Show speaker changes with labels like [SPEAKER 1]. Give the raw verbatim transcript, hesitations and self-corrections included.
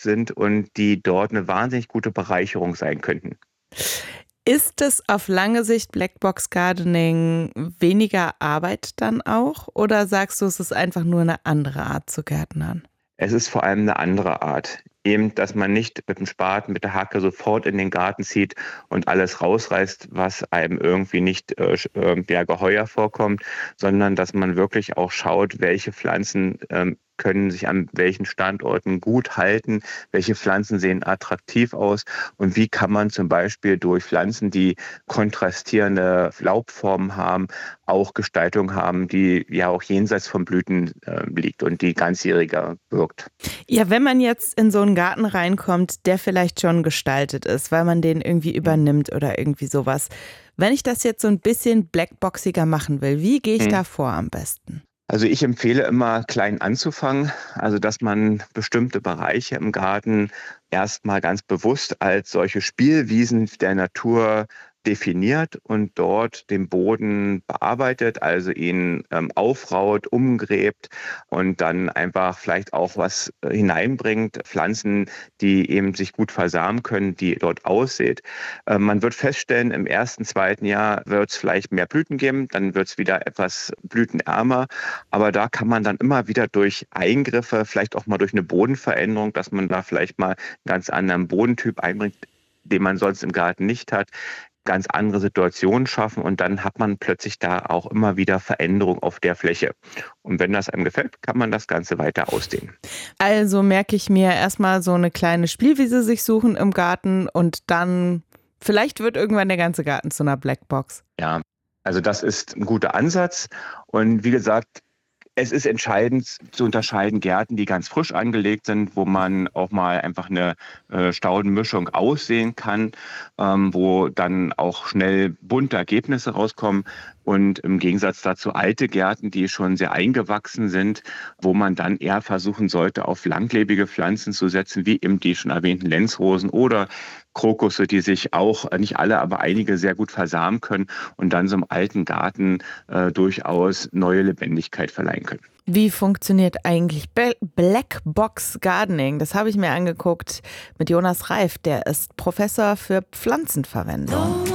[SPEAKER 1] sind und die dort eine wahnsinnig gute Bereicherung sein könnten.
[SPEAKER 2] Ist es auf lange Sicht Blackbox Gardening weniger Arbeit dann auch? Oder sagst du, es ist einfach nur eine andere Art zu gärtnern?
[SPEAKER 1] Es ist vor allem eine andere Art. Eben, dass man nicht mit dem Spaten, mit der Hacke sofort in den Garten zieht und alles rausreißt, was einem irgendwie nicht äh, sch- äh, ja, geheuer vorkommt, sondern dass man wirklich auch schaut, welche Pflanzen ähm, können sich an welchen Standorten gut halten, welche Pflanzen sehen attraktiv aus und wie kann man zum Beispiel durch Pflanzen, die kontrastierende Laubformen haben, auch Gestaltung haben, die ja auch jenseits von Blüten äh, liegt und die ganzjähriger wirkt.
[SPEAKER 2] Ja, wenn man jetzt in so einen Garten reinkommt, der vielleicht schon gestaltet ist, weil man den irgendwie übernimmt oder irgendwie sowas. Wenn ich das jetzt so ein bisschen blackboxiger machen will, wie gehe ich
[SPEAKER 1] Mhm.
[SPEAKER 2] da vor am besten?
[SPEAKER 1] Also ich empfehle immer klein anzufangen, also dass man bestimmte Bereiche im Garten erstmal ganz bewusst als solche Spielwiesen der Natur definiert und dort den Boden bearbeitet, also ihn ähm, aufraut, umgräbt und dann einfach vielleicht auch was äh, hineinbringt, Pflanzen, die eben sich gut versamen können, die dort aussät. Äh, man wird feststellen, im ersten, zweiten Jahr wird es vielleicht mehr Blüten geben, dann wird es wieder etwas blütenärmer. Aber da kann man dann immer wieder durch Eingriffe, vielleicht auch mal durch eine Bodenveränderung, dass man da vielleicht mal einen ganz anderen Bodentyp einbringt, den man sonst im Garten nicht hat, ganz andere Situationen schaffen und dann hat man plötzlich da auch immer wieder Veränderung auf der Fläche. Und wenn das einem gefällt, kann man das Ganze weiter ausdehnen.
[SPEAKER 2] Also merke ich mir erstmal so eine kleine Spielwiese sich suchen im Garten und dann vielleicht wird irgendwann der ganze Garten zu einer Blackbox.
[SPEAKER 1] Ja, also das ist ein guter Ansatz. Und wie gesagt, es ist entscheidend zu unterscheiden Gärten, die ganz frisch angelegt sind, wo man auch mal einfach eine äh, Staudenmischung aussehen kann, ähm, wo dann auch schnell bunte Ergebnisse rauskommen. Und im Gegensatz dazu alte Gärten, die schon sehr eingewachsen sind, wo man dann eher versuchen sollte, auf langlebige Pflanzen zu setzen, wie eben die schon erwähnten Lenzrosen oder Krokusse, die sich auch, äh, nicht alle, aber einige sehr gut versamen können und dann so im alten Garten äh, durchaus neue Lebendigkeit verleihen können.
[SPEAKER 2] Wie funktioniert eigentlich Bla- Blackbox Gardening? Das habe ich mir angeguckt mit Jonas Reif, der ist Professor für Pflanzenverwendung.